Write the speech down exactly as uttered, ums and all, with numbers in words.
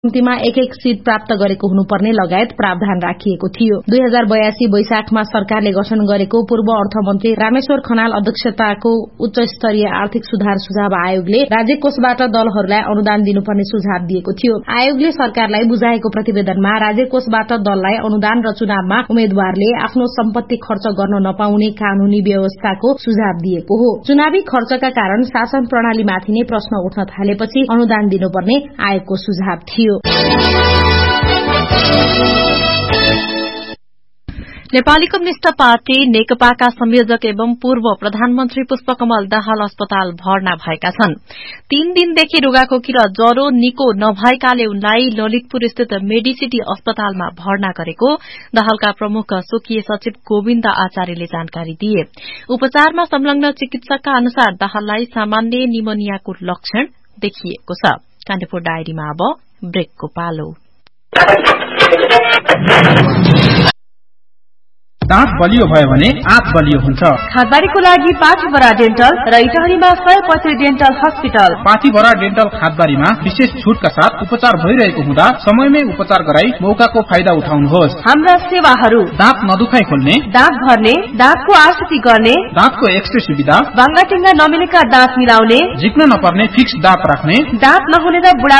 निम्तिमा एक एक सीट प्राप्त गरेको हुनुपर्ने लगायत प्रावधान राखिएको थियो। दुई हजार बयासी वैशाखमा सरकारले गठन गरेको पूर्व अर्थमन्त्री रामेश्वर खनाल अध्यक्षताको उच्च स्तरीय आर्थिक सुधार सुझाव आयोगले राज्य कोषबाट दलहरूलाई अनुदान दिनुपर्ने सुझाव दिएको थियो। आयोगले सरकारलाई बुझाएको प्रतिवेदनमा राज्य कोषबाट दललाई अनुदान र चुनावमा उम्मेद्वारले आफ्नो सम्पत्ति खर्च गर्न नपाउने कानूनी व्यवस्थाको सुझाव दिएको हो। चुनावी खर्चका कारण शासन प्रणालीमाथि नै प्रश्न उठ्न थालेपछि अनुदान दिनुपर्ने आयोगको सुझाव थियो। नेपाली कम्युनिष्ट पार्टी नेकपाका संयोजक एवं पूर्व प्रधानमन्त्री पुष्पकमल दाहाल अस्पताल भर्ना भएका छन्। तीन दिनदेखि रुगाखोकी र ज्वरो निको नभएकाले उनलाई ललितपुर स्थित मेडिसिटी अस्पतालमा भर्ना गरेको दाहालका प्रमुख स्वकीय सचिव गोविन्द आचार्यले जानकारी दिए। उपचारमा संलग्न चिकित्सकका अनुसार दाहाललाई सामान्य निमोनियाको लक्षण देखिएको छ। कान्तिपुर डायरीमा अब ब्रेकको पालो। दाँत बलियो भयो भने आँत बलियो हुन्छ। खादबारीको लागि पाठीभरा डेन्टल र इटहरीमा सय पछि डेन्टल हस्पिटल। पाठीभरा डेन्टल खादबारीमा विशेष छुटका साथ उपचार भइरहेको हुँदा समयमै उपचार गराई मौकाको फाइदा उठाउनुहोस्। हाम्रा सेवाहरू दाँत नदुखाइ खोल्ने, दाँत भर्ने, दाँतको आरसीटी गर्ने, दाँतको एक्सरे सुविधा, बाङ्गाटिङ्गा नमिलेका दाँत मिलाउने, झिक्न नपर्ने फिक्स दाँत राख्ने, दाँत नहुने र बुढा